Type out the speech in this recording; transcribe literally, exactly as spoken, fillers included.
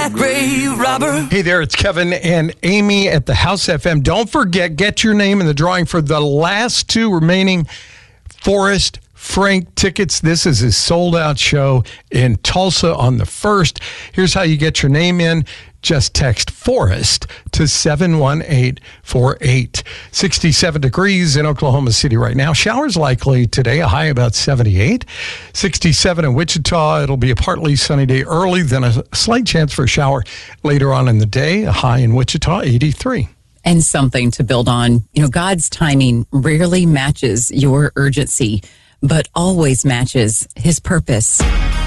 Ray Robber. Hey there, it's Kevin and Amy at the House F M. Don't forget, get your name in the drawing for the last two remaining Forrest Frank tickets. This is his sold-out show in Tulsa on the first. Here's how you get your name in. Just text Forrest to seven one eight four eight. sixty-seven degrees in Oklahoma City right now. Showers likely today, a high about seventy-eight. sixty-seven in Wichita. It'll be a partly sunny day early, then a slight chance for a shower later on in the day. A high in Wichita, eighty-three. And something to build on. You know, God's timing rarely matches your urgency, but always matches his purpose.